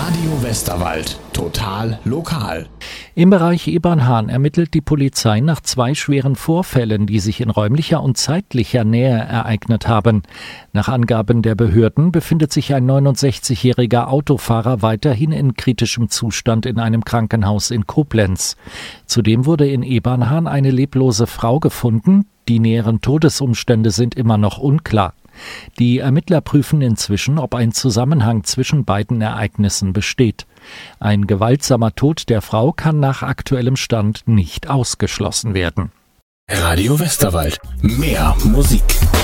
Radio Westerwald. Total lokal. Im Bereich Ebernhahn ermittelt die Polizei nach 2 schweren Vorfällen, die sich in räumlicher und zeitlicher Nähe ereignet haben. Nach Angaben der Behörden befindet sich ein 69-jähriger Autofahrer weiterhin in kritischem Zustand in einem Krankenhaus in Koblenz. Zudem wurde in Ebernhahn eine leblose Frau gefunden. Die näheren Todesumstände sind immer noch unklar. Die Ermittler prüfen inzwischen, ob ein Zusammenhang zwischen beiden Ereignissen besteht. Ein gewaltsamer Tod der Frau kann nach aktuellem Stand nicht ausgeschlossen werden. Radio Westerwald. Mehr Musik.